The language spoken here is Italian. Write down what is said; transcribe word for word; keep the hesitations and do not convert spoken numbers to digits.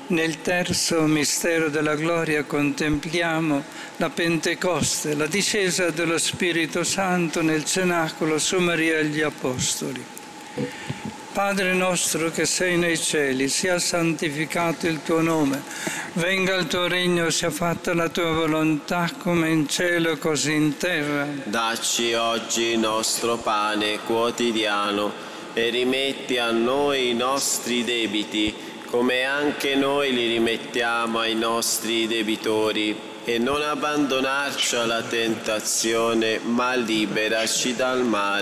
Nel terzo mistero della gloria contempliamo la Pentecoste, la discesa dello Spirito Santo nel cenacolo su Maria e gli Apostoli. Padre nostro che sei nei cieli, sia santificato il tuo nome, venga il tuo regno, sia fatta la tua volontà come in cielo così in terra. Dacci oggi il nostro pane quotidiano e rimetti a noi i nostri debiti, come anche noi li rimettiamo ai nostri debitori, e non abbandonarci alla tentazione, ma liberaci dal male.